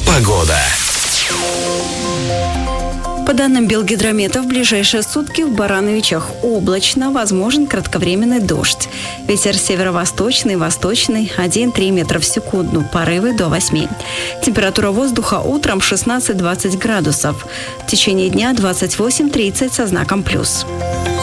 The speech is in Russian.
Погода. По данным Белгидромета, в ближайшие сутки в Барановичах облачно, возможен кратковременный дождь. Ветер северо-восточный, восточный 1,3 метра в секунду, порывы до 8. Температура воздуха утром 16-20 градусов. В течение дня 28-30 со знаком плюс.